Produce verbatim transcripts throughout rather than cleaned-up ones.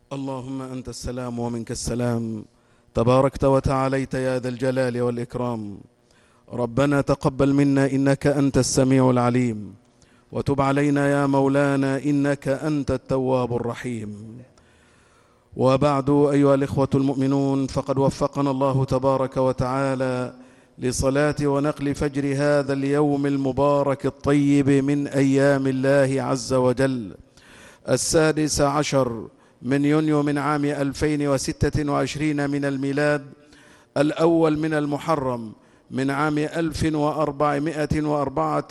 اللهم أنت السلام ومنك السلام، تباركت وتعاليت يا ذا الجلال والإكرام. ربنا تقبل منا إنك أنت السميع العليم، وتب علينا يا مولانا إنك أنت التواب الرحيم. وبعد، أيها الإخوة المؤمنون، فقد وفقنا الله تبارك وتعالى لصلاة ونقل فجر هذا اليوم المبارك الطيب من أيام الله عز وجل، السادس عشر من يونيو من عام ألفين وستة وعشرين من الميلاد، الأول من المحرم من عام ألف وأربعمائة وأربعة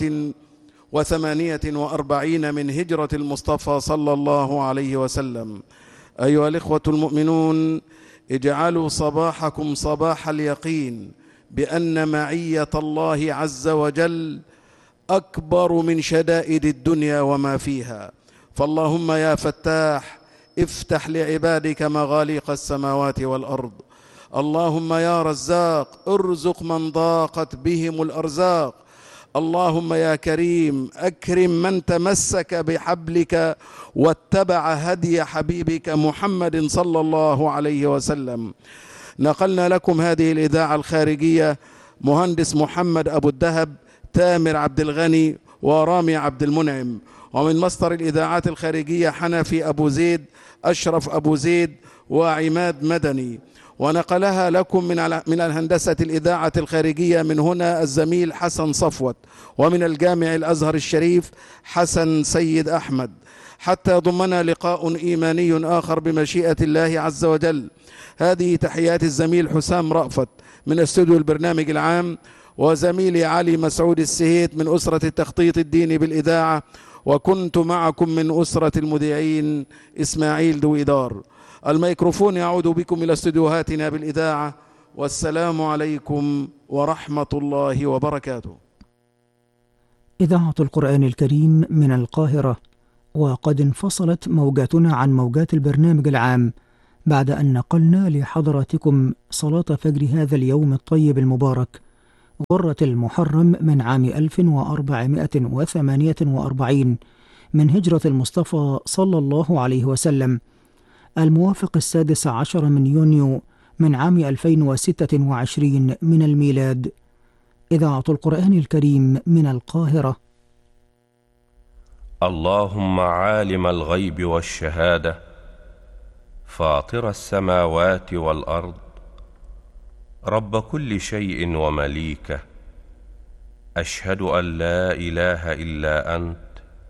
وثمانية وأربعين من هجرة المصطفى صلى الله عليه وسلم. أيها الإخوة المؤمنون، اجعلوا صباحكم صباح اليقين بأن معية الله عز وجل أكبر من شدائد الدنيا وما فيها. فاللهم يا فتاح افتح لعبادك مغاليق السماوات والأرض. اللهم يا رزاق ارزق من ضاقت بهم الأرزاق. اللهم يا كريم أكرم من تمسك بحبلك واتبع هدي حبيبك محمد صلى الله عليه وسلم. نقلنا لكم هذه الإذاعة الخارجية مهندس محمد أبو الدهب، تامر عبد الغني، ورامي عبد المنعم، ومن مصدر الإذاعات الخارجية حنفي أبو زيد، أشرف أبو زيد، وعماد مدني. ونقلها لكم من من الهندسة الإذاعة الخارجية من هنا الزميل حسن صفوت، ومن الجامع الأزهر الشريف حسن سيد أحمد، حتى يضمنا لقاء إيماني آخر بمشيئة الله عز وجل. هذه تحيات الزميل حسام رأفت من استوديو البرنامج العام، وزميلي علي مسعود السهيت من أسرة التخطيط الديني بالإذاعة، وكنت معكم من أسرة المذيعين إسماعيل دويدار. الميكروفون يعود بكم إلى استديوهاتنا بالإذاعة، والسلام عليكم ورحمة الله وبركاته. إذاعة القرآن الكريم من القاهرة، وقد انفصلت موجاتنا عن موجات البرنامج العام بعد أن نقلنا لحضراتكم صلاة فجر هذا اليوم الطيب المبارك، غرة المحرم من عام ألف وأربعمائة وثمانية وأربعين من هجرة المصطفى صلى الله عليه وسلم، الموافق السادس عشر من يونيو من عام ألفين وستة وعشرين من الميلاد. إذاعة القرآن الكريم من القاهرة. اللهم عالم الغيب والشهادة، فاطر السماوات والأرض، رب كل شيء ومليكه، أشهد أن لا إله إلا أنت،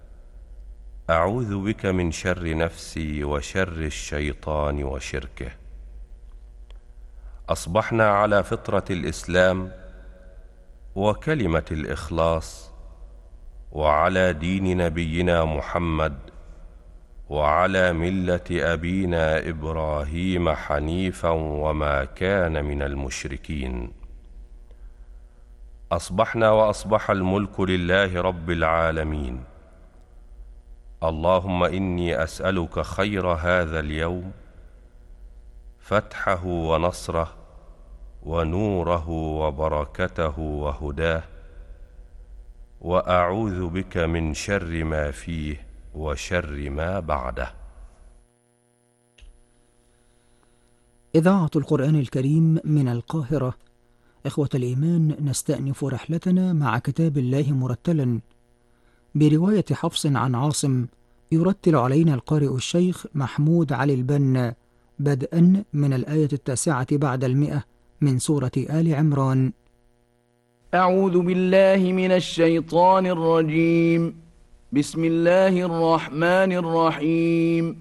أعوذ بك من شر نفسي وشر الشيطان وشركه. أصبحنا على فطرة الإسلام وكلمة الإخلاص، وعلى دين نبينا محمد، وعلى ملة أبينا إبراهيم حنيفا وما كان من المشركين. أصبحنا وأصبح الملك لله رب العالمين. اللهم إني أسألك خير هذا اليوم، فتحه ونصره ونوره وبركته وهداه، وأعوذ بك من شر ما فيه وشر ما بعده. إذاعة القرآن الكريم من القاهرة. إخوة الإيمان، نستأنف رحلتنا مع كتاب الله مرتلا برواية حفص عن عاصم، يرتل علينا القارئ الشيخ محمود علي البنا، بدءا من الآية التاسعة بعد المئة من سورة آل عمران. أعوذ بالله من الشيطان الرجيم. بسم الله الرحمن الرحيم.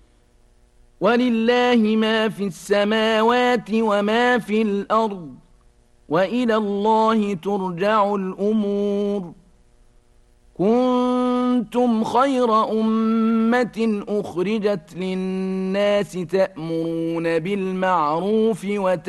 ولله ما في السماوات وما في الأرض، وإلى الله ترجع الأمور. كنتم خير أمة أخرجت للناس تأمرون بالمعروف وتنهون